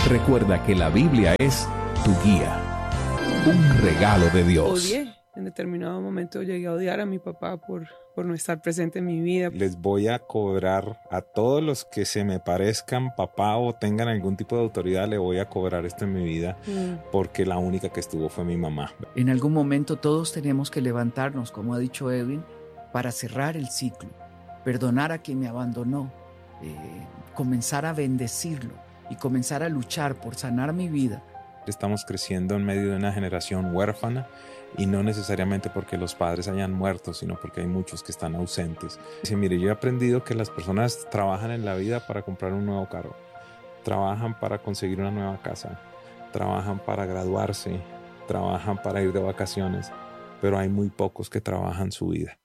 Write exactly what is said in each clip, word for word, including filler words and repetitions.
Recuerda que la Biblia es tu guía, un regalo de Dios. Odié, en determinado momento llegué a odiar a mi papá por, por no estar presente en mi vida. Les voy a cobrar a todos los que se me parezcan papá o tengan algún tipo de autoridad, le voy a cobrar esto en mi vida, mm. porque la única que estuvo fue mi mamá. En algún momento todos tenemos que levantarnos, como ha dicho Edwin, para cerrar el ciclo, perdonar a quien me abandonó, eh, comenzar a bendecirlo y comenzar a luchar por sanar mi vida. Estamos creciendo en medio de una generación huérfana y no necesariamente porque los padres hayan muerto, sino porque hay muchos que están ausentes. Dice, mire, yo he aprendido que las personas trabajan en la vida para comprar un nuevo carro, trabajan para conseguir una nueva casa, trabajan para graduarse, trabajan para ir de vacaciones, pero hay muy pocos que trabajan su vida.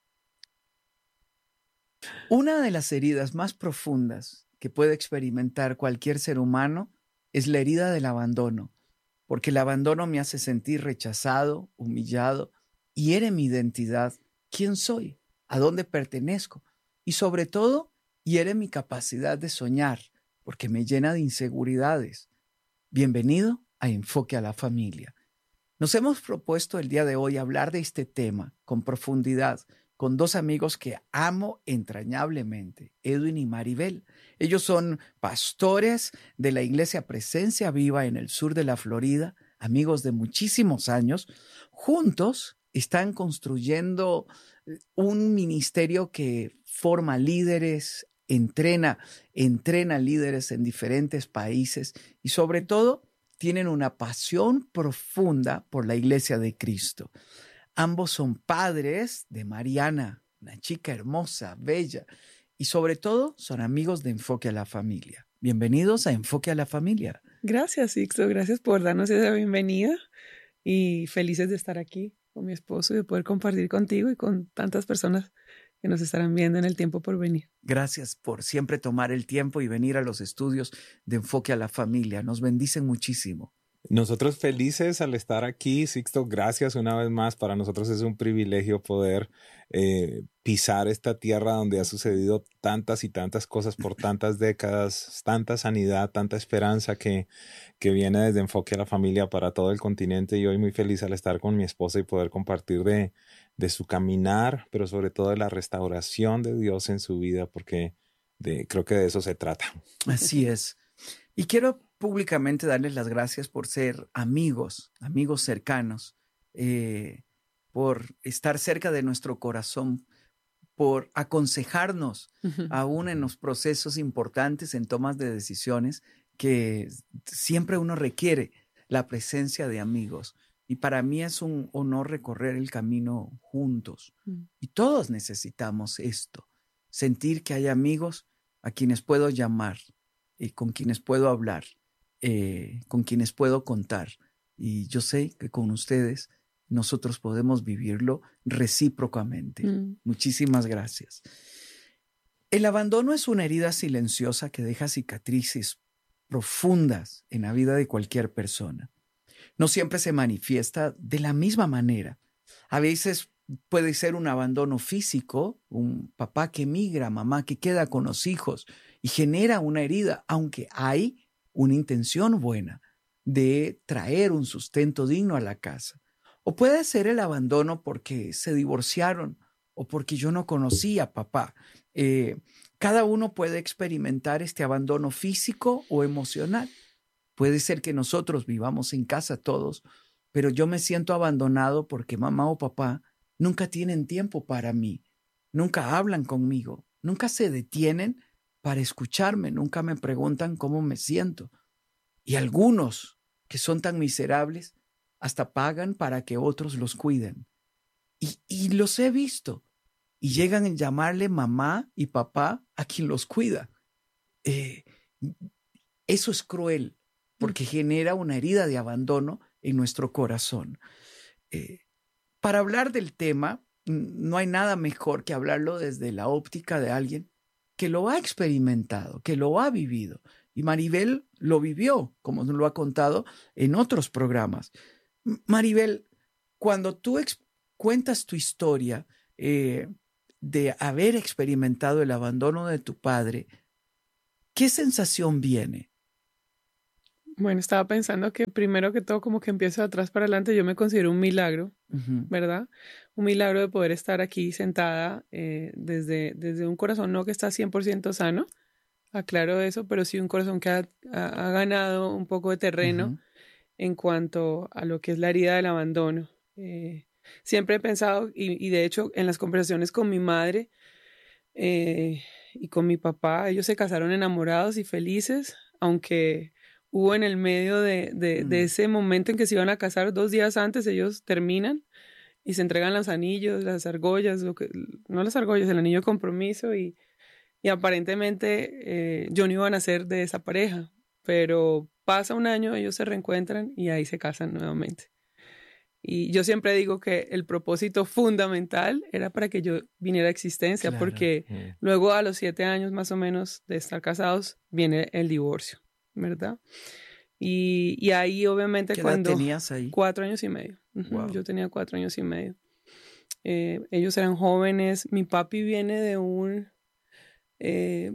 Una de las heridas más profundas que puede experimentar cualquier ser humano es la herida del abandono, porque el abandono me hace sentir rechazado, humillado, hiere mi identidad, quién soy, a dónde pertenezco y sobre todo hiere mi capacidad de soñar, porque me llena de inseguridades. Bienvenido a Enfoque a la Familia. Nos hemos propuesto el día de hoy hablar de este tema con profundidad, con dos amigos que amo entrañablemente, Edwin y Maribel. Ellos son pastores de la Iglesia Presencia Viva en el sur de la Florida, amigos de muchísimos años. Juntos están construyendo un ministerio que forma líderes, entrena, entrena líderes en diferentes países y sobre todo tienen una pasión profunda por la Iglesia de Cristo. Ambos son padres de Mariana, una chica hermosa, bella, y sobre todo son amigos de Enfoque a la Familia. Bienvenidos a Enfoque a la Familia. Gracias, Sixto. Gracias por darnos esa bienvenida y felices de estar aquí con mi esposo y de poder compartir contigo y con tantas personas que nos estarán viendo en el tiempo por venir. Gracias por siempre tomar el tiempo y venir a los estudios de Enfoque a la Familia. Nos bendicen muchísimo. Nosotros felices al estar aquí, Sixto, gracias una vez más. Para nosotros es un privilegio poder eh, pisar esta tierra donde ha sucedido tantas y tantas cosas por tantas décadas, tanta sanidad, tanta esperanza que, que viene desde Enfoque a la Familia para todo el continente. Y hoy muy feliz al estar con mi esposa y poder compartir de, de su caminar, pero sobre todo de la restauración de Dios en su vida, porque de, creo que de eso se trata. Así es. Y quiero públicamente darles las gracias por ser amigos, amigos cercanos, eh, por estar cerca de nuestro corazón, por aconsejarnos uh-huh. aún en los procesos importantes, en tomas de decisiones, que siempre uno requiere la presencia de amigos. Y para mí es un honor recorrer el camino juntos. Uh-huh. Y todos necesitamos esto, sentir que hay amigos a quienes puedo llamar y con quienes puedo hablar. Eh, con quienes puedo contar, y yo sé que con ustedes nosotros podemos vivirlo recíprocamente. Mm. Muchísimas gracias. El abandono es una herida silenciosa que deja cicatrices profundas en la vida de cualquier persona. No siempre se manifiesta de la misma manera. A veces puede ser un abandono físico, un papá que migra, mamá que queda con los hijos y genera una herida, aunque hay una intención buena de traer un sustento digno a la casa. O puede ser el abandono porque se divorciaron o porque yo no conocí a papá. Eh, cada uno puede experimentar este abandono físico o emocional. Puede ser que nosotros vivamos en casa todos, pero yo me siento abandonado porque mamá o papá nunca tienen tiempo para mí, nunca hablan conmigo, nunca se detienen para escucharme, nunca me preguntan cómo me siento. Y algunos que son tan miserables hasta pagan para que otros los cuiden. Y, y los he visto. Y llegan a llamarle mamá y papá a quien los cuida. Eh, eso es cruel porque genera una herida de abandono en nuestro corazón. Eh, para hablar del tema, no hay nada mejor que hablarlo desde la óptica de alguien que lo ha experimentado, que lo ha vivido. Y Maribel lo vivió, como nos lo ha contado en otros programas. Maribel, cuando tú ex- cuentas tu historia eh, de haber experimentado el abandono de tu padre, ¿qué sensación viene? Bueno, estaba pensando que primero que todo, como que empiezo de atrás para adelante, yo me considero un milagro, Ujú. ¿verdad? Un milagro de poder estar aquí sentada eh, desde, desde un corazón no que está cien por ciento sano, aclaro eso, pero sí un corazón que ha, ha- ha ganado un poco de terreno Ujú. en cuanto a lo que es la herida del abandono. Eh, siempre he pensado, y, y de hecho en las conversaciones con mi madre eh, y con mi papá, ellos se casaron enamorados y felices, aunque hubo en el medio de, de, de Mm. ese momento en que se iban a casar, dos días antes ellos terminan y se entregan los anillos, las argollas, lo que, no las argollas, el anillo de compromiso y, y aparentemente eh, yo no iba a nacer de esa pareja, pero pasa un año, ellos se reencuentran y ahí se casan nuevamente. Y yo siempre digo que el propósito fundamental era para que yo viniera a existencia, Claro. porque Mm. luego a los siete años más o menos de estar casados viene el divorcio, ¿verdad? Y, y ahí obviamente ¿Qué edad cuando... tenías ahí? Cuatro años y medio. Ujú, Wow. yo tenía cuatro años y medio. Eh, ellos eran jóvenes. Mi papi viene de un eh,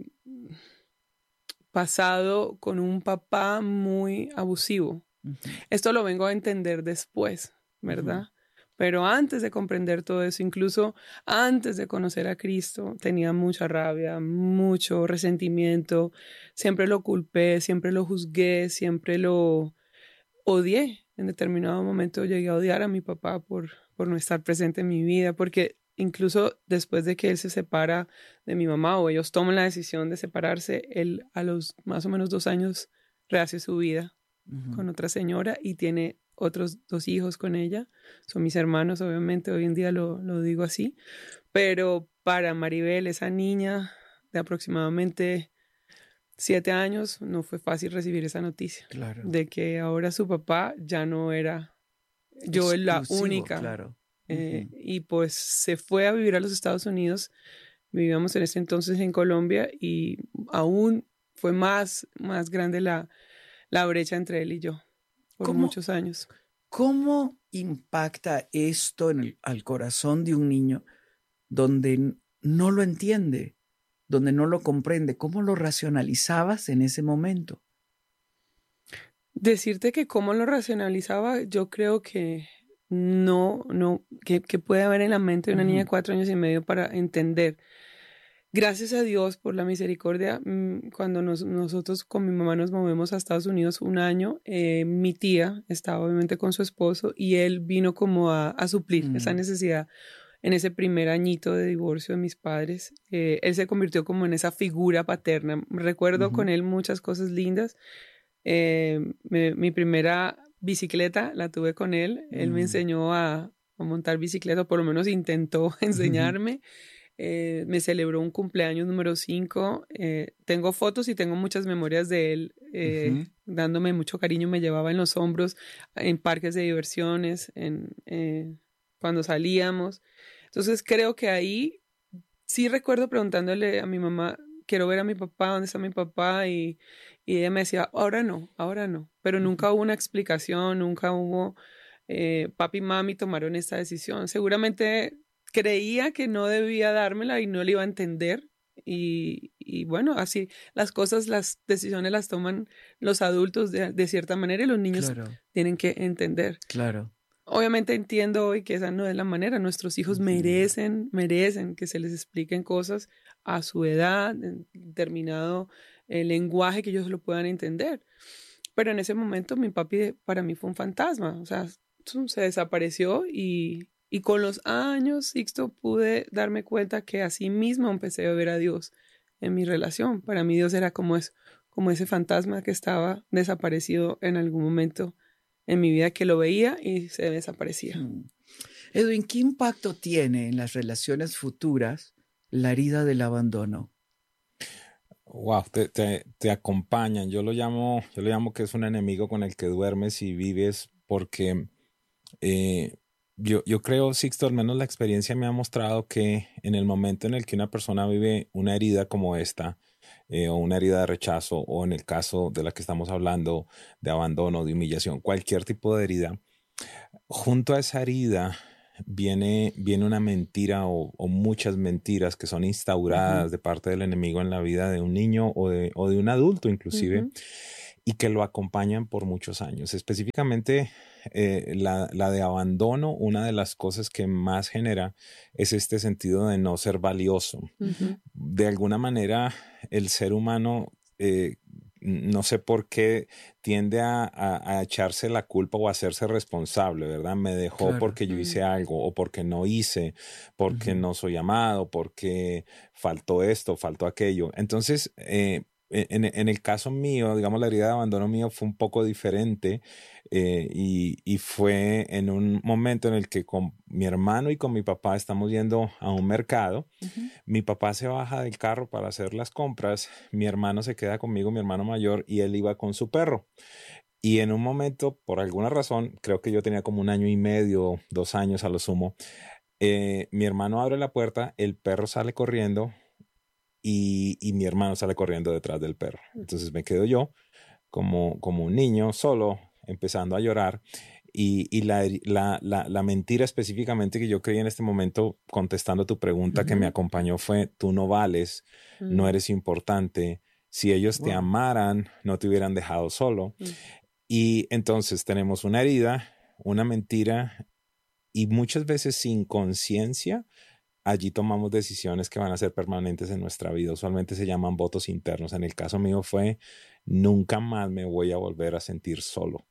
pasado con un papá muy abusivo. Ujú. Esto lo vengo a entender después, ¿verdad? Ujú. Pero antes de comprender todo eso, incluso antes de conocer a Cristo, tenía mucha rabia, mucho resentimiento. Siempre lo culpé, siempre lo juzgué, siempre lo odié. En determinado momento llegué a odiar a mi papá por, por no estar presente en mi vida, porque incluso después de que él se separa de mi mamá o ellos toman la decisión de separarse, él a los más o menos dos años rehace su vida Ujú. con otra señora y tiene otros dos hijos con ella. Son mis hermanos, obviamente, hoy en día lo, lo digo así. Pero para Maribel, esa niña de aproximadamente siete años, no fue fácil recibir esa noticia Claro. de que ahora su papá ya no era yo la Exclusivo, única. Claro. Eh, Ujú. y pues se fue a vivir a los Estados Unidos. Vivíamos en ese entonces en Colombia y aún fue más, más grande la, la brecha entre él y yo por ¿Cómo, muchos años. ¿Cómo impacta esto en el, al corazón de un niño donde n- no lo entiende, donde no lo comprende? ¿Cómo lo racionalizabas en ese momento? Decirte que cómo lo racionalizaba, yo creo que no, no, que, que puede haber en la mente de una niña de Ujú. cuatro años y medio para entender. Gracias a Dios por la misericordia, mm, cuando nos- nosotros con mi mamá nos movemos a Estados Unidos un año, eh, mi tía estaba obviamente con su esposo y él vino como a, a suplir esa Mm. necesidad en ese primer añito de divorcio de mis padres. Eh, él se convirtió como en esa figura paterna. Recuerdo Ujú. con él muchas cosas lindas. Eh, me- mi primera bicicleta la tuve con él. Él me Mm. enseñó a, a montar bicicleta, por lo menos intentó enseñarme. Eh, me celebró un cumpleaños número cinco. Eh, tengo fotos y tengo muchas memorias de él eh, Ujú. dándome mucho cariño. Me llevaba en los hombros en parques de diversiones, en, eh, cuando salíamos. Entonces creo que ahí sí recuerdo preguntándole a mi mamá, quiero ver a mi papá, ¿dónde está mi papá? Y, y ella me decía, ahora no, ahora no. Pero Ujú. nunca hubo una explicación, nunca hubo, eh, papi y mami tomaron esta decisión. Seguramente creía que no debía dármela y no le iba a entender. Y, y bueno, así las cosas, las decisiones las toman los adultos de, de cierta manera y los niños Claro, tienen que entender. claro. Obviamente entiendo hoy que esa no es la manera. Nuestros hijos Ujú. merecen, merecen que se les expliquen cosas a su edad, en determinado eh, lenguaje que ellos lo puedan entender. Pero en ese momento mi papi para mí fue un fantasma. O sea, tum, se desapareció y, y con los años, Sixto, pude darme cuenta que así mismo empecé a ver a Dios en mi relación. Para mí Dios era como eso, como ese fantasma que estaba desaparecido en algún momento en mi vida, que lo veía y se desaparecía. Mm. Edwin, ¿qué impacto tiene en las relaciones futuras la herida del abandono? Wow, te, te, te acompañan. Yo lo llamo, yo lo llamo que es un enemigo con el que duermes y vives porque eh, yo, yo creo, Sixto, al menos la experiencia me ha mostrado que en el momento en el que una persona vive una herida como esta, eh, o una herida de rechazo, o en el caso de la que estamos hablando, de abandono, de humillación, cualquier tipo de herida, junto a esa herida viene, viene una mentira o, o muchas mentiras que son instauradas Ujú. de parte del enemigo en la vida de un niño o de, o de un adulto inclusive. Ujú. y que lo acompañan por muchos años. Específicamente eh, la, la de abandono, una de las cosas que más genera es este sentido de no ser valioso. Ujú. De alguna manera, el ser humano, eh, no sé por qué, tiende a, a, a echarse la culpa o a hacerse responsable, ¿verdad? Me dejó Claro. porque yo hice algo, o porque no hice, porque Ujú. no soy amado, porque faltó esto, faltó aquello. Entonces, eh, en, en el caso mío, digamos, la herida de abandono mío fue un poco diferente, eh, y, y fue en un momento en el que con mi hermano y con mi papá estamos yendo a un mercado. Ujú. Mi papá se baja del carro para hacer las compras, mi hermano se queda conmigo, mi hermano mayor, y él iba con su perro. Y en un momento, por alguna razón, creo que yo tenía como un año y medio, dos años a lo sumo, eh, mi hermano abre la puerta, el perro sale corriendo y, y mi hermano sale corriendo detrás del perro. Entonces me quedo yo como, como un niño solo, empezando a llorar. Y, y la, la, la, la mentira específicamente que yo creí en este momento, contestando tu pregunta que me Ujú. acompañó, fue: tú no vales, no Mm. eres importante. Si ellos te Wow. amaran, no te hubieran dejado solo. Mm. Y entonces tenemos una herida, una mentira, y muchas veces sin conciencia, allí tomamos decisiones que van a ser permanentes en nuestra vida. Usualmente se llaman votos internos. En el caso mío fue: nunca más me voy a volver a sentir solo.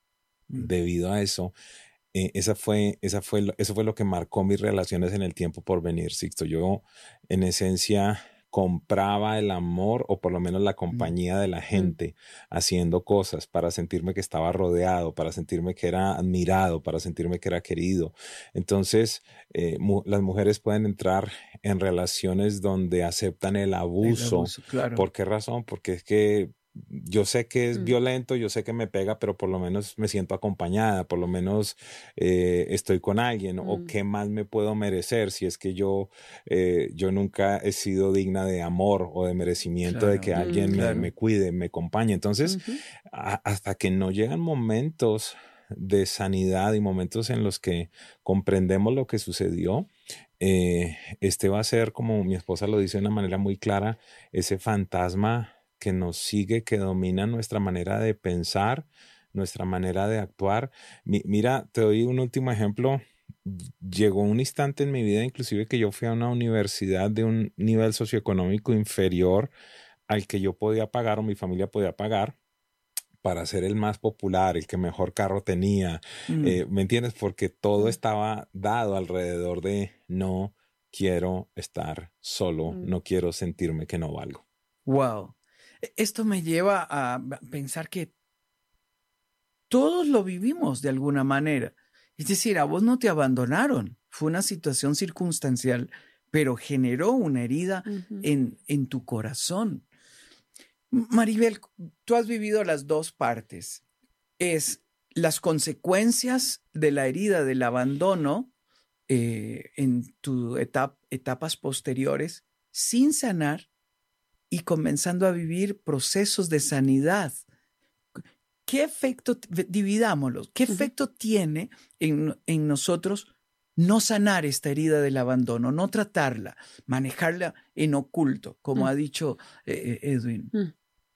Mm. Debido a eso, eh, esa fue, esa fue, lo- eso fue lo que marcó mis relaciones en el tiempo por venir, Sixto. Yo, en esencia, compraba el amor, o por lo menos la Mm. compañía de la Mm. gente, haciendo cosas para sentirme que estaba rodeado, para sentirme que era admirado, para sentirme que era querido. Entonces, eh, mu- las mujeres pueden entrar en relaciones donde aceptan el El abuso. abuso, claro. ¿Por qué razón? Porque es que yo sé que es Mm. violento, yo sé que me pega, pero por lo menos me siento acompañada, por lo menos eh, estoy con alguien. O Mm. qué más me puedo merecer si es que yo, eh, yo nunca he sido digna de amor o de merecimiento de Claro, que alguien Mm. me, claro. me cuide, me acompañe. Entonces, Ujú. a- hasta que no llegan momentos de sanidad y momentos en los que comprendemos lo que sucedió, eh, este va a ser, como mi esposa lo dice de una manera muy clara, ese fantasma que nos sigue, que domina nuestra manera de pensar, nuestra manera de actuar. Mi- mira, te doy un último ejemplo. Llegó un instante en mi vida, inclusive, que yo fui a una universidad de un nivel socioeconómico inferior al que yo podía pagar o mi familia podía pagar, para ser el más popular, el que mejor carro tenía. Mm. Eh, ¿me entiendes? Porque todo Mm. estaba dado alrededor de: no quiero estar solo, Mm. no quiero sentirme que no valgo. Wow. E- Esto me lleva a b- pensar que todos lo vivimos de alguna manera. Es decir, a vos no te abandonaron. Fue una situación circunstancial, pero generó una herida Ujú. en, en tu corazón. M- Maribel, tú has vivido las dos partes. Es las consecuencias de la herida del abandono eh, en tus etapas posteriores sin sanar y comenzando a vivir procesos de sanidad. ¿Qué efecto, dividámoslo, qué Ujú. efecto tiene en, en nosotros no sanar esta herida del abandono, no tratarla, manejarla en oculto, como Mm. ha dicho eh, Edwin? Mm.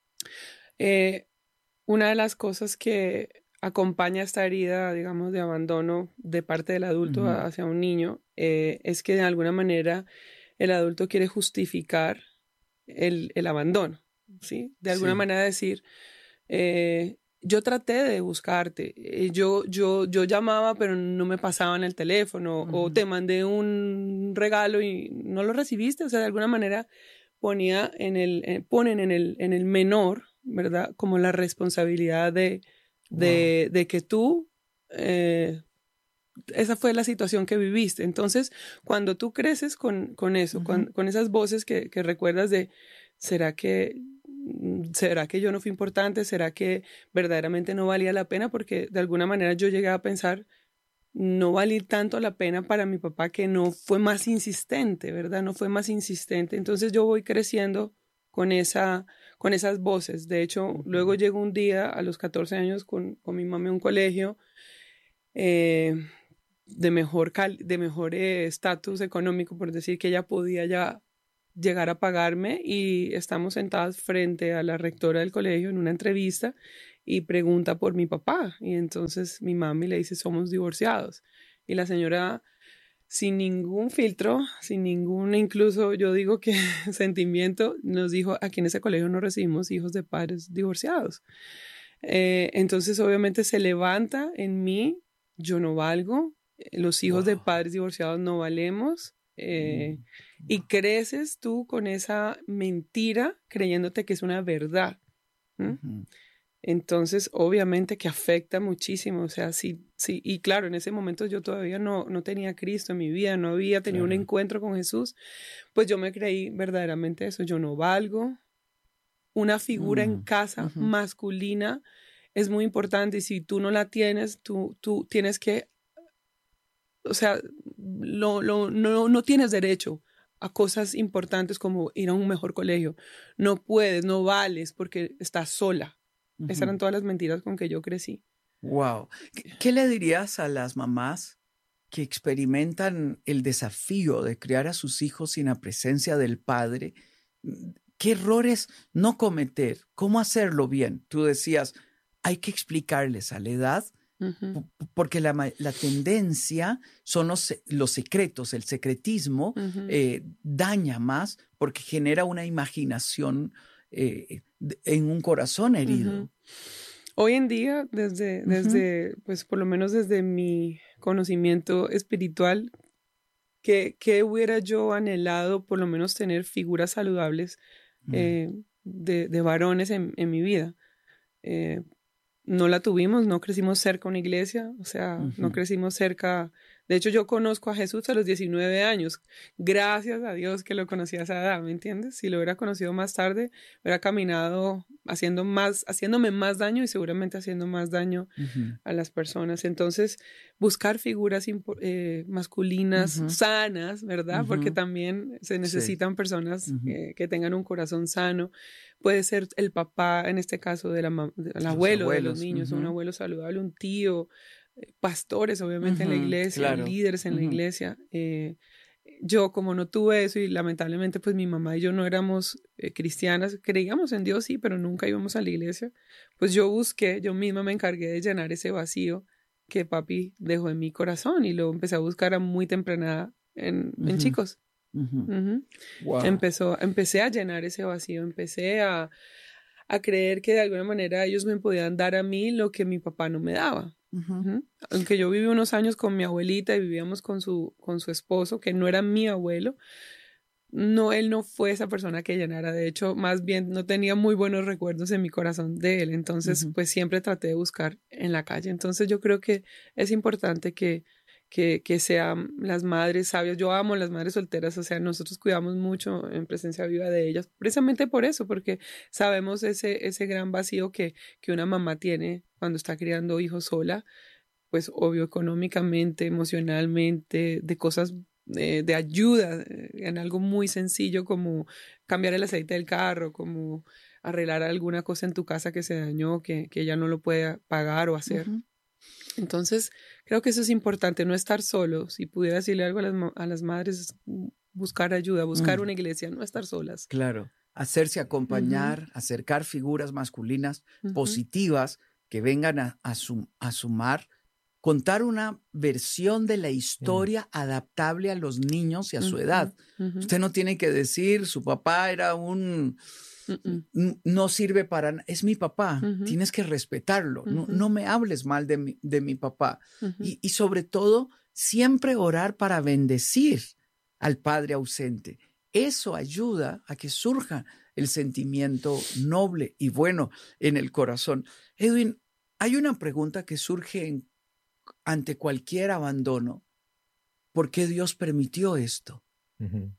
Eh, una de las cosas que acompaña esta herida, digamos, de abandono de parte del adulto Ujú. hacia un niño, eh, es que de alguna manera el adulto quiere justificar el, el abandono, ¿sí? De alguna Sí. manera decir, eh, yo traté de buscarte, eh, yo, yo, yo llamaba pero no me pasaban el teléfono, o Ujú. te mandé un regalo y no lo recibiste, o sea, de alguna manera ponía en el, eh, ponen en el, en el menor, ¿verdad? Como la responsabilidad de, Wow. de, de que tú, eh, esa fue la situación que viviste. Entonces, cuando tú creces con, con eso, Ujú. con, con esas voces que, que recuerdas de, ¿será que, mm, ¿será que yo no fui importante? ¿Será que verdaderamente no valía la pena? Porque de alguna manera yo llegué a pensar, no valí tanto la pena para mi papá, que no fue más insistente, ¿verdad? No fue más insistente. Entonces yo voy creciendo con, esa, con esas voces. De hecho, Ujú. luego llego un día a los catorce años con, con mi mamá a un colegio eh, de mejor cal- de mejor eh, estatus económico, por decir, que ella podía ya llegar a pagarme y estamos sentadas frente a la rectora del colegio en una entrevista y pregunta por mi papá. Y entonces mi mami le dice, somos divorciados. Y la señora, sin ningún filtro, sin ningún, incluso yo digo que sentimiento, nos dijo, aquí en ese colegio no recibimos hijos de padres divorciados. Eh, entonces obviamente se levanta en mí, yo no valgo, los hijos wow. de padres divorciados no valemos. Eh, mm. Y creces tú con esa mentira creyéndote que es una verdad. ¿Mm? Uh-huh. Entonces, obviamente que afecta muchísimo, o sea, sí, sí, y claro, en ese momento yo todavía no, no tenía a Cristo en mi vida, no había tenido claro. un encuentro con Jesús, pues yo me creí verdaderamente eso, yo no valgo. Una figura uh-huh. en casa uh-huh. masculina es muy importante y si tú no la tienes, tú, tú tienes que, o sea, lo, lo, no, no tienes derecho a cosas importantes como ir a un mejor colegio, no puedes, no vales porque estás sola. Uh-huh. Esas eran todas las mentiras con que yo crecí. Wow. ¿Qué le dirías a las mamás que experimentan el desafío de criar a sus hijos sin la presencia del padre? ¿Qué errores no cometer? ¿Cómo hacerlo bien? Tú decías, hay que explicarles a la edad, uh-huh. porque la, la tendencia son los, los secretos, el secretismo uh-huh. eh, daña más porque genera una imaginación eh, en un corazón herido. Uh-huh. Hoy en día, desde, desde uh-huh. pues por lo menos desde mi conocimiento espiritual, que, que hubiera yo anhelado por lo menos tener figuras saludables uh-huh. eh, de, de varones en, en mi vida. Eh, no la tuvimos, no crecimos cerca de una iglesia, o sea, uh-huh. no crecimos cerca. De hecho, yo conozco a Jesús a los diecinueve años. Gracias a Dios que lo conocí a esa edad, ¿me entiendes? Si lo hubiera conocido más tarde, hubiera caminado haciendo más, haciéndome más daño y seguramente haciendo más daño uh-huh. a las personas. Entonces, buscar figuras impo- eh, masculinas uh-huh. sanas, ¿verdad? Uh-huh. Porque también se necesitan sí. personas uh-huh. eh, que tengan un corazón sano. Puede ser el papá, en este caso, de la mam- del abuelo de los niños, uh-huh. un abuelo saludable, un tío, pastores obviamente uh-huh, en la iglesia, claro. líderes en uh-huh. la iglesia. Eh, yo como no tuve eso y lamentablemente pues mi mamá y yo no éramos eh, cristianas, creíamos en Dios sí, pero nunca íbamos a la iglesia, pues yo busqué, yo misma me encargué de llenar ese vacío que papi dejó en mi corazón y lo empecé a buscar a muy temprana en, uh-huh. en chicos. Uh-huh. Uh-huh. Wow. Empezó, empecé a llenar ese vacío, empecé a, a creer que de alguna manera ellos me podían dar a mí lo que mi papá no me daba. Uh-huh. Uh-huh. Aunque yo viví unos años con mi abuelita y vivíamos con su, con su esposo, que no era mi abuelo, no, él no fue esa persona que llenara. De hecho, más bien no tenía muy buenos recuerdos en mi corazón de él. Entonces, uh-huh. pues siempre traté de buscar en la calle. Entonces, yo creo que es importante que, que, que sean las madres sabias. Yo amo las madres solteras, o sea, nosotros cuidamos mucho en presencia viva de ellas, precisamente por eso, porque sabemos ese, ese gran vacío que, que una mamá tiene cuando está criando hijos sola, pues obvio económicamente, emocionalmente, de cosas de, de ayuda, en algo muy sencillo como cambiar el aceite del carro, como arreglar alguna cosa en tu casa que se dañó, que, que ella no lo puede pagar o hacer. Uh-huh. Entonces, creo que eso es importante, no estar solo. Si pudiera decirle algo a las, a las madres, buscar ayuda, buscar uh-huh. una iglesia, no estar solas. Claro, hacerse acompañar, uh-huh. acercar figuras masculinas uh-huh. positivas que vengan a, a, sum, a sumar, contar una versión de la historia uh-huh. adaptable a los niños y a su uh-huh. edad. Uh-huh. Usted no tiene que decir, su papá era un... Uh-uh. no sirve para nada, es mi papá, uh-huh. tienes que respetarlo, uh-huh. no, no me hables mal de mi, de mi papá. Uh-huh. Y, y sobre todo, siempre orar para bendecir al padre ausente. Eso ayuda a que surja el sentimiento noble y bueno en el corazón. Edwin, hay una pregunta que surge en, ante cualquier abandono. ¿Por qué Dios permitió esto? Uh-huh.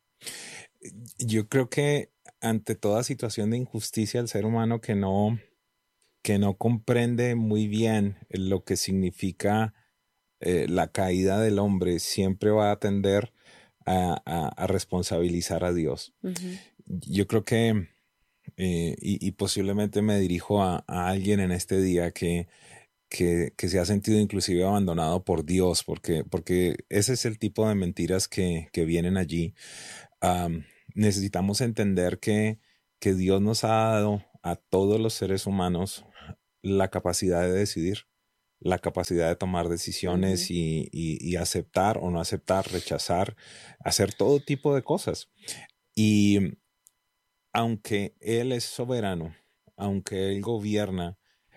Yo creo que ante toda situación de injusticia, el ser humano que no, que no comprende muy bien lo que significa eh, la caída del hombre, siempre va a tender a, a, a responsabilizar a Dios. Uh-huh. Yo creo que, eh, y, y posiblemente me dirijo a, a alguien en este día que, que, que se ha sentido inclusive abandonado por Dios, porque, porque ese es el tipo de mentiras que, que vienen allí. Um, necesitamos entender que, que Dios nos ha dado a todos los seres humanos la capacidad de decidir, la capacidad de tomar decisiones uh-huh. y, y, y aceptar o no aceptar, rechazar, hacer todo tipo de cosas. Y aunque Él es soberano, aunque Él gobierna,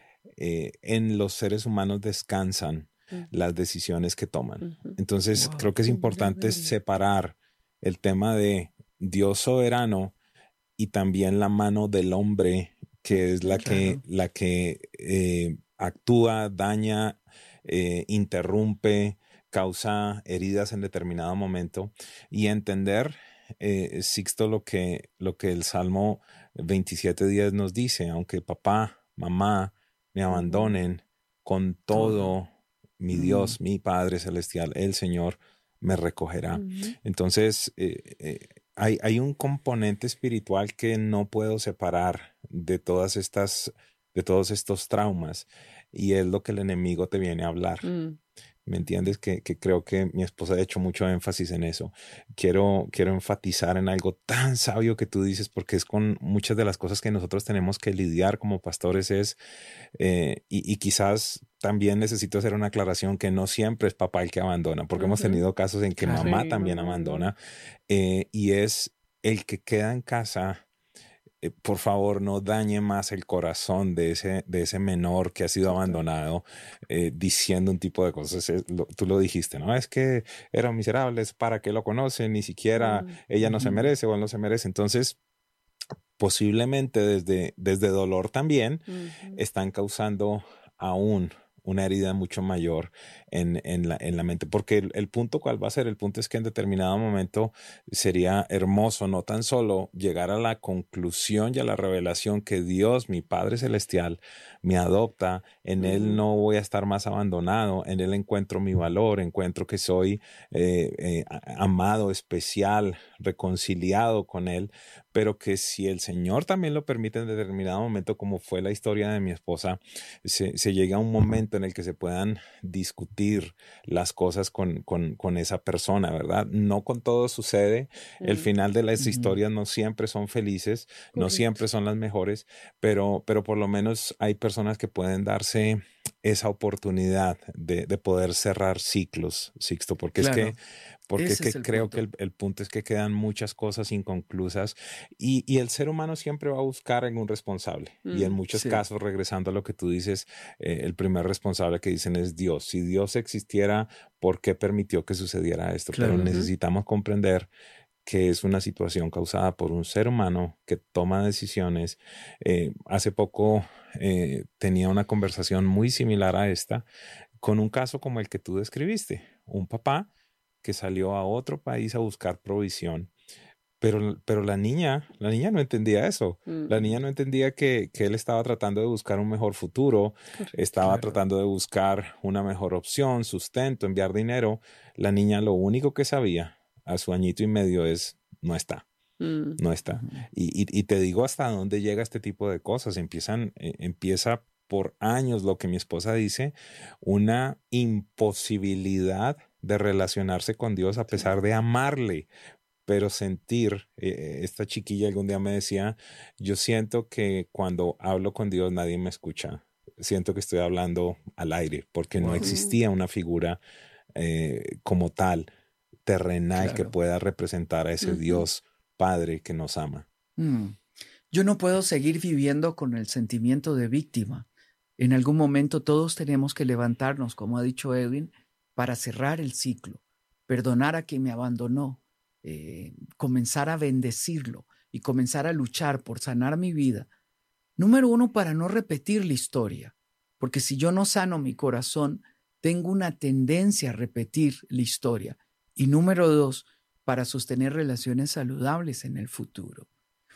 eh, en los seres humanos descansan uh-huh. las decisiones que toman. Uh-huh. Entonces, wow. creo que es importante separar el tema de Dios soberano y también la mano del hombre, que es la claro. que, la que eh, actúa, daña, eh, interrumpe, causa heridas en determinado momento, y entender, eh, Sixto, lo que, lo que el Salmo veintisiete diez nos dice: aunque papá, mamá me abandonen, con todo mi Dios, uh-huh. mi Padre Celestial, el Señor, me recogerá. Uh-huh. Entonces, eh, eh, hay, hay un componente espiritual que no puedo separar de todas estas, de todos estos traumas, y es lo que el enemigo te viene a hablar. Uh-huh. ¿Me entiendes? Que, que creo que mi esposa ha hecho mucho énfasis en eso. Quiero, quiero enfatizar en algo tan sabio que tú dices, porque es con muchas de las cosas que nosotros tenemos que lidiar como pastores. Es, eh, y, y quizás también necesito hacer una aclaración, que no siempre es papá el que abandona, porque uh-huh. hemos tenido casos en que mamá sí, también mamá. abandona, eh, y es el que queda en casa. Eh, por favor, no dañe más el corazón de ese, de ese menor que ha sido abandonado, eh, diciendo un tipo de cosas. Es, lo, tú lo dijiste, ¿no? Es que eran miserables, ¿para qué lo conocen? Ni siquiera mm. ella no se merece o él no se merece. Entonces, posiblemente desde, desde dolor también mm-hmm. están causando aún una herida mucho mayor en, en, la, en la mente. Porque el, el punto, ¿cuál va a ser? El punto es que en determinado momento sería hermoso no tan solo llegar a la conclusión y a la revelación que Dios, mi Padre Celestial, me adopta, en mm. Él no voy a estar más abandonado, en Él encuentro mi valor, encuentro que soy eh, eh, amado, especial, reconciliado con Él, pero que si el Señor también lo permite en determinado momento, como fue la historia de mi esposa, se, se llega a un momento en el que se puedan discutir las cosas con, con, con esa persona, ¿verdad? No con todo sucede. Mm. El final de las mm. historias no siempre son felices, Correcto. no siempre son las mejores, pero, pero por lo menos hay personas que pueden darse esa oportunidad de, de poder cerrar ciclos, Sixto, porque claro. es que Porque es que creo punto. que el, el punto es que quedan muchas cosas inconclusas, y, y el ser humano siempre va a buscar algún responsable. Mm, y en muchos sí. casos, regresando a lo que tú dices, eh, el primer responsable que dicen es Dios. Si Dios existiera, ¿por qué permitió que sucediera esto? Claro. Pero necesitamos comprender que es una situación causada por un ser humano que toma decisiones. Eh, hace poco eh, tenía una conversación muy similar a esta con un caso como el que tú describiste. Un papá que salió a otro país a buscar provisión, pero, pero la niña, la niña no entendía eso. Mm. La niña no entendía que, que él estaba tratando de buscar un mejor futuro, Correcto. estaba claro. tratando de buscar una mejor opción, sustento, enviar dinero. La niña lo único que sabía a su añito y medio es, no está. Mm. No está. Mm. Y, y, y te digo hasta dónde llega este tipo de cosas. Empiezan, eh, empieza por años, lo que mi esposa dice, una imposibilidad de relacionarse con Dios a pesar de amarle, pero sentir, eh, esta chiquilla algún día me decía, yo siento que cuando hablo con Dios nadie me escucha, siento que estoy hablando al aire, porque wow. no existía una figura eh, como tal, terrenal, claro. que pueda representar a ese uh-huh. Dios Padre que nos ama. Mm. Yo no puedo seguir viviendo con el sentimiento de víctima. En algún momento todos tenemos que levantarnos, como ha dicho Edwin, para cerrar el ciclo, perdonar a quien me abandonó, eh, comenzar a bendecirlo y comenzar a luchar por sanar mi vida. Número uno, para no repetir la historia, porque si yo no sano mi corazón, tengo una tendencia a repetir la historia. Y número dos, para sostener relaciones saludables en el futuro.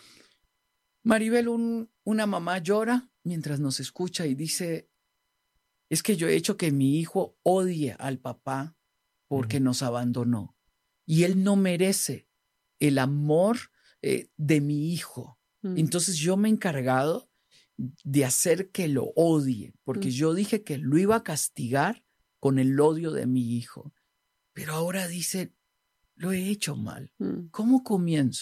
Maribel, un, una mamá llora mientras nos escucha y dice, es que yo he hecho que mi hijo odie al papá porque uh-huh. nos abandonó. Y él no merece el amor eh, de mi hijo. Uh-huh. Entonces yo me he encargado de hacer que lo odie, porque uh-huh. yo dije que lo iba a castigar con el odio de mi hijo. Pero ahora dice, lo he hecho mal. Uh-huh. ¿Cómo comienzo?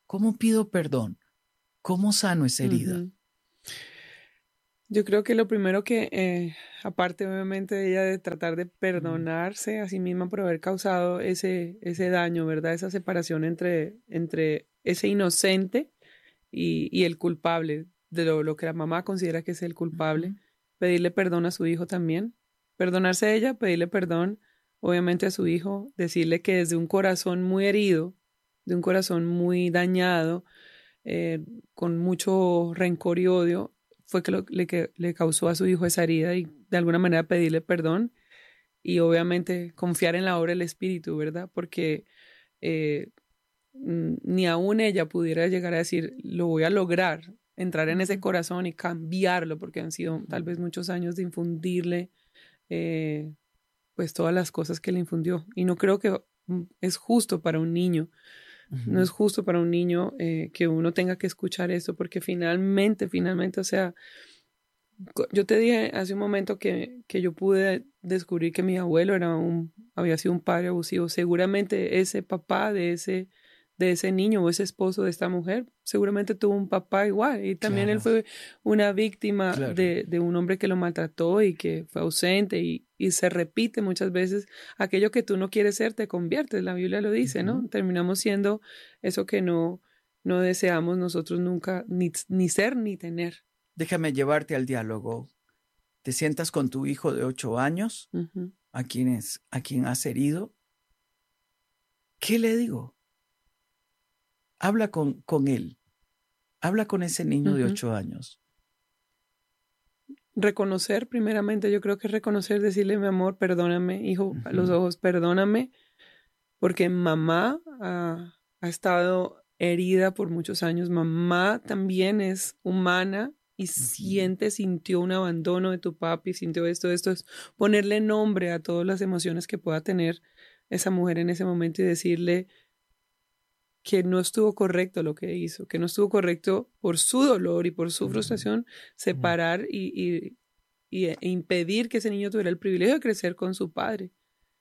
¿Cómo pido perdón? ¿Cómo sano esa herida? Uh-huh. Yo creo que lo primero que, eh, aparte obviamente de ella de tratar de perdonarse a sí misma por haber causado ese, ese daño, ¿verdad? Esa separación entre, entre ese inocente y, y el culpable, de lo, lo que la mamá considera que es el culpable, uh-huh. pedirle perdón a su hijo también, perdonarse a ella, pedirle perdón obviamente a su hijo, decirle que desde un corazón muy herido, de un corazón muy dañado, eh, con mucho rencor y odio, fue que, lo, le, que le causó a su hijo esa herida y de alguna manera pedirle perdón y obviamente confiar en la obra del Espíritu, ¿verdad? Porque eh, ni aún ella pudiera llegar a decir, lo voy a lograr, entrar en ese corazón y cambiarlo, porque han sido tal vez muchos años de infundirle eh, pues todas las cosas que le infundió. Y no creo que es justo para un niño. Uh-huh. No es justo para un niño eh, que uno tenga que escuchar eso, porque finalmente, finalmente, o sea, yo te dije hace un momento que, que yo pude descubrir que mi abuelo era un, había sido un padre abusivo. Seguramente ese papá de ese, de ese niño o ese esposo de esta mujer, seguramente tuvo un papá igual. Y también claro. él fue una víctima claro. de, de un hombre que lo maltrató y que fue ausente y, y se repite muchas veces. Aquello que tú no quieres ser, te conviertes. La Biblia lo dice, uh-huh. ¿no? Terminamos siendo eso que no, no deseamos nosotros nunca ni, ni ser ni tener. Déjame llevarte al diálogo. Te sientas con tu hijo de ocho años, uh-huh. a, quien es, a quien has herido. ¿Qué le digo? Habla con, con él. Habla con ese niño uh-huh. de ocho años. Reconocer, primeramente, yo creo que reconocer, decirle, mi amor, perdóname, hijo, uh-huh. a los ojos, perdóname, porque mamá ha, ha estado herida por muchos años. Mamá también es humana y uh-huh. siente, sintió un abandono de tu papi, sintió esto, esto es ponerle nombre a todas las emociones que pueda tener esa mujer en ese momento y decirle que no estuvo correcto lo que hizo, que no estuvo correcto por su dolor y por su uh-huh. frustración, separar uh-huh. y, y, y e impedir que ese niño tuviera el privilegio de crecer con su padre.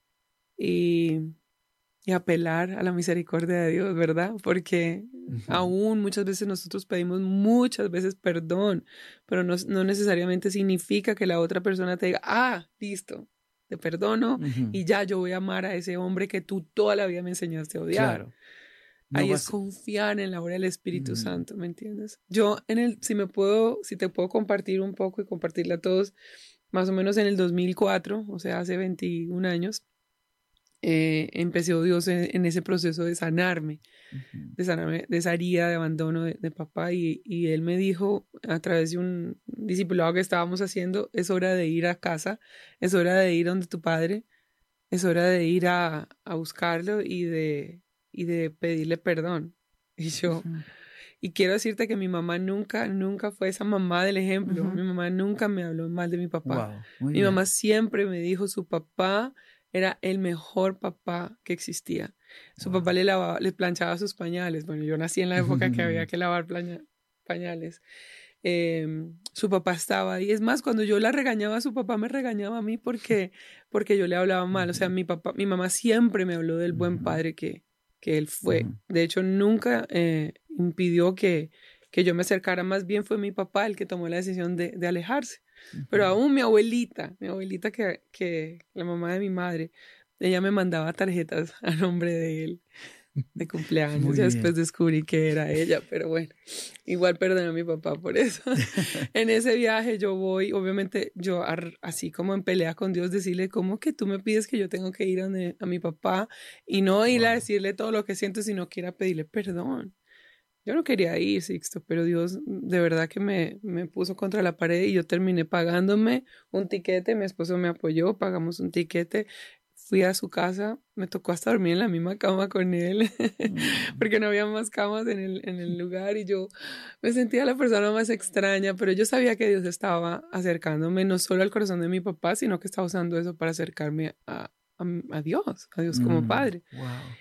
Y, y apelar a la misericordia de Dios, ¿verdad? Porque uh-huh. aún muchas veces nosotros pedimos muchas veces perdón, pero no, no necesariamente significa que la otra persona te diga, ah, listo, te perdono uh-huh. y ya yo voy a amar a ese hombre que tú toda la vida me enseñaste a odiar. Claro. No Ahí vas... es confiar en la obra del Espíritu mm. Santo, ¿me entiendes? Yo, en el, si me puedo, si te puedo compartir un poco y compartirle a todos, más o menos en el dos mil cuatro, o sea, hace veintiún años, eh, empezó Dios en, en ese proceso de sanarme, uh-huh. de sanarme de esa herida de abandono de, de papá, y, y Él me dijo a través de un discipulado que estábamos haciendo, es hora de ir a casa, es hora de ir donde tu padre, es hora de ir a, a buscarlo y de... y de pedirle perdón. Y yo, uh-huh. y quiero decirte que mi mamá nunca, nunca fue esa mamá del ejemplo. Uh-huh. Mi mamá nunca me habló mal de mi papá. Wow, mi bien. mamá siempre me dijo, su papá era el mejor papá que existía. Su wow. papá le lavaba, le planchaba sus pañales. Bueno, yo nací en la época que había que lavar plaña, pañales. Eh, su papá estaba ahí. Es más, cuando yo la regañaba, su papá me regañaba a mí porque, porque yo le hablaba mal. O sea, mi papá, mi mamá siempre me habló del buen padre que que él fue. Uh-huh. De hecho, nunca eh, impidió que, que yo me acercara. Más bien fue mi papá el que tomó la decisión de, de alejarse. Uh-huh. Pero aún mi abuelita, mi abuelita que, que la mamá de mi madre, ella me mandaba tarjetas a nombre de él de cumpleaños. Ya después descubrí que era ella, pero bueno, igual perdoné a mi papá por eso. En ese viaje yo voy, obviamente, yo así como en pelea con Dios, decirle, ¿cómo que tú me pides que yo tengo que ir a, donde, a mi papá? Y no ir wow. a decirle todo lo que siento, sino que ir a pedirle perdón. Yo no quería ir, Sixto, pero Dios de verdad que me, me puso contra la pared y yo terminé pagándome un tiquete. Mi esposo me apoyó, pagamos un tiquete. Fui a su casa, me tocó hasta dormir en la misma cama con él, mm. porque no había más camas en el, en el lugar y yo me sentía la persona más extraña, pero yo sabía que Dios estaba acercándome no solo al corazón de mi papá, sino que estaba usando eso para acercarme a, a, a Dios, a Dios como mm. Padre. Wow.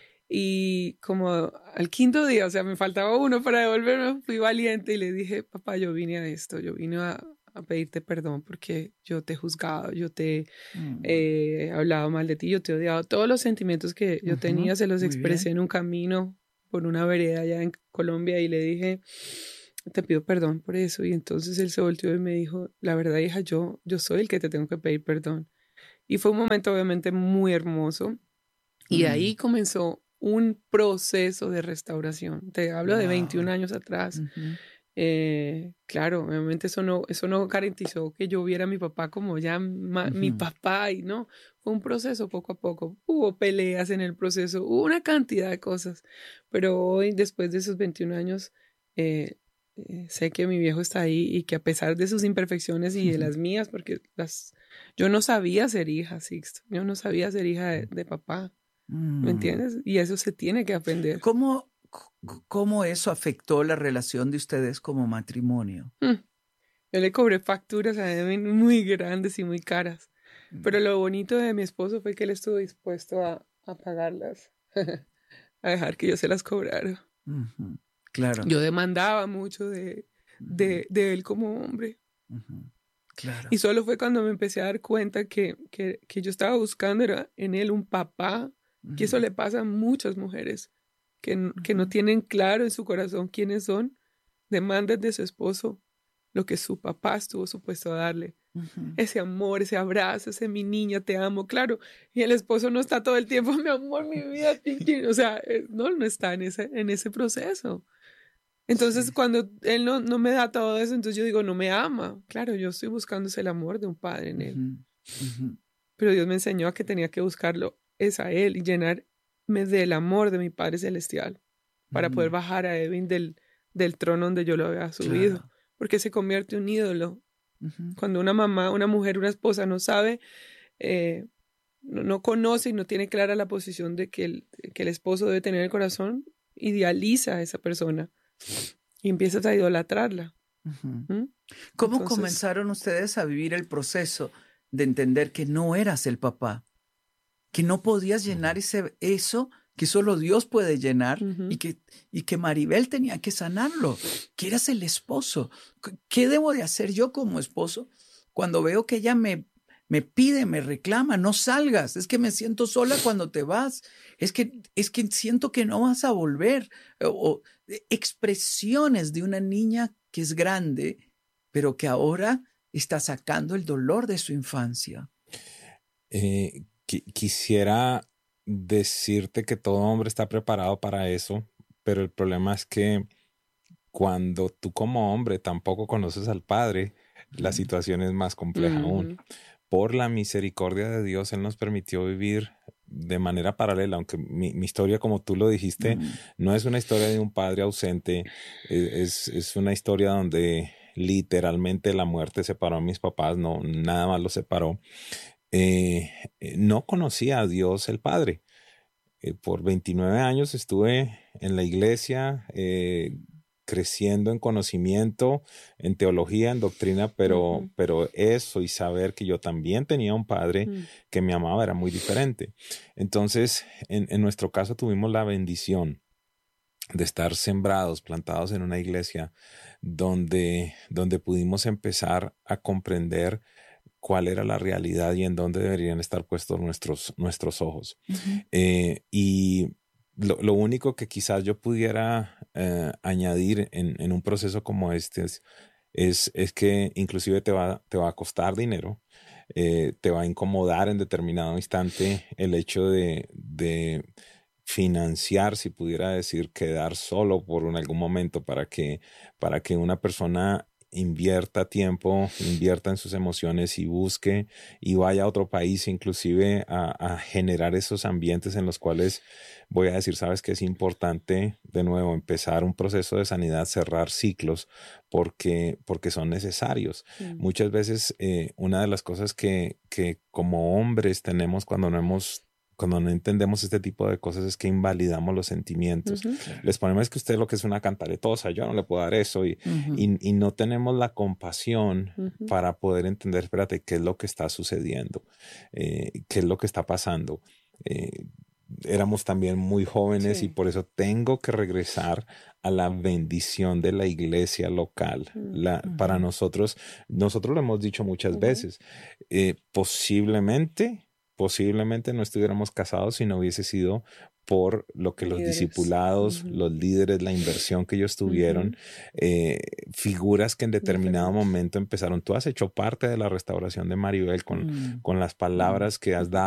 Y como al quinto día, o sea, me faltaba uno para devolverme, fui valiente y le dije, papá, yo vine a esto, yo vine a... a pedirte perdón porque yo te he juzgado, yo te mm. he hablado mal de ti, yo te he odiado. Todos los sentimientos que yo uh-huh. tenía se los expresé en un camino por una vereda allá en Colombia y le dije, te pido perdón por eso. Y entonces él se volteó y me dijo, la verdad, hija, yo, yo soy el que te tengo que pedir perdón. Y fue un momento obviamente muy hermoso. Y mm. ahí comenzó un proceso de restauración. Te hablo wow. de veintiún años atrás. Uh-huh. Eh, claro, obviamente eso no, eso no garantizó que yo viera a mi papá como ya ma, uh-huh. mi papá y no, fue un proceso poco a poco. Hubo peleas en el proceso, hubo una cantidad de cosas, pero hoy, después de esos veintiún años, eh, eh, sé que mi viejo está ahí y que a pesar de sus imperfecciones y de uh-huh. las mías, porque las, yo no sabía ser hija, Sixto, yo no sabía ser hija de, de papá, uh-huh. ¿me entiendes? Y eso se tiene que aprender. ¿Cómo? ¿Cómo eso afectó la relación de ustedes como matrimonio? Mm. Yo le cobré facturas a Edwin muy grandes y muy caras, mm. pero lo bonito de mi esposo fue que él estuvo dispuesto a, a pagarlas, a dejar que yo se las cobrara. Uh-huh. Claro. Yo demandaba mucho de, uh-huh. de, de él como hombre. Uh-huh. Claro. Y solo fue cuando me empecé a dar cuenta que, que, que yo estaba buscando era en él un papá, uh-huh. que eso le pasa a muchas mujeres. Que, que no tienen claro en su corazón quiénes son, demandan de su esposo lo que su papá estuvo supuesto a darle. Uh-huh. Ese amor, ese abrazo, ese mi niña, te amo, claro. Y el esposo no está todo el tiempo, mi amor, mi vida, o sea, no, no está en ese, en ese proceso. Entonces, sí. cuando él no, no me da todo eso, entonces yo digo, no me ama. Claro, yo estoy buscando ese amor de un padre en él. Uh-huh. Uh-huh. Pero Dios me enseñó a que tenía que buscarlo, es a él, y llenar me del amor de mi Padre Celestial para mm. poder bajar a Edwin del, del trono donde yo lo había subido, claro. porque se convierte en un ídolo. Uh-huh. Cuando una mamá, una mujer, una esposa no sabe, eh, no, no conoce y no tiene clara la posición de que el, que el esposo debe tener en el corazón, idealiza a esa persona y empiezas a idolatrarla. Uh-huh. ¿Mm? ¿Cómo Entonces, comenzaron ustedes a vivir el proceso de entender que no eras el papá? Que no podías llenar ese, eso que solo Dios puede llenar uh-huh. y, que, y que Maribel tenía que sanarlo, que eras el esposo. ¿Qué debo de hacer yo como esposo cuando veo que ella me, me pide, me reclama, no salgas? Es que me siento sola cuando te vas. Es que, es que siento que no vas a volver. O, o expresiones de una niña que es grande, pero que ahora está sacando el dolor de su infancia. Eh... Quisiera decirte que todo hombre está preparado para eso, pero el problema es que cuando tú como hombre tampoco conoces al Padre, uh-huh. la situación es más compleja uh-huh. aún. Por la misericordia de Dios, Él nos permitió vivir de manera paralela, aunque mi, mi historia, como tú lo dijiste, uh-huh. no es una historia de un padre ausente, es, es una historia donde literalmente la muerte separó a mis papás, no, nada más los separó. Eh, no conocía a Dios el Padre. Eh, por veintinueve años estuve en la iglesia, eh, creciendo en conocimiento, en teología, en doctrina, pero, uh-huh. pero eso y saber que yo también tenía un Padre uh-huh. que me amaba era muy diferente. Entonces, en, en nuestro caso tuvimos la bendición de estar sembrados, plantados en una iglesia donde, donde pudimos empezar a comprender cuál era la realidad y en dónde deberían estar puestos nuestros, nuestros ojos. Uh-huh. Eh, y lo, lo único que quizás yo pudiera eh, añadir en, en un proceso como este es, es, es que inclusive te va, te va a costar dinero, eh, te va a incomodar en determinado instante el hecho de, de financiar, si pudiera decir, quedar solo por un, algún momento para que, para que una persona invierta tiempo, invierta en sus emociones y busque y vaya a otro país inclusive a, a generar esos ambientes en los cuales voy a decir, sabes que es importante de nuevo empezar un proceso de sanidad, cerrar ciclos porque, porque son necesarios. Sí. Muchas veces eh, una de las cosas que, que como hombres tenemos cuando no hemos Cuando no entendemos este tipo de cosas es que invalidamos los sentimientos. Uh-huh. Les ponemos es que usted lo que es una cantaretosa, yo no le puedo dar eso. Y, uh-huh. y, y no tenemos la compasión uh-huh. para poder entender, espérate, qué es lo que está sucediendo, eh, qué es lo que está pasando. Eh, éramos también muy jóvenes sí. y por eso tengo que regresar a la bendición de la iglesia local. Uh-huh. La, para nosotros, nosotros lo hemos dicho muchas uh-huh. veces, eh, posiblemente... Posiblemente no estuviéramos casados si no hubiese sido por lo que los Líderes. discipulados, Ujú. los líderes, la inversión que ellos tuvieron, Ujú. eh, figuras que en determinado Diferentes. momento empezaron. Tú has hecho parte de la restauración de Maribel con, Mm. con las palabras que has dado.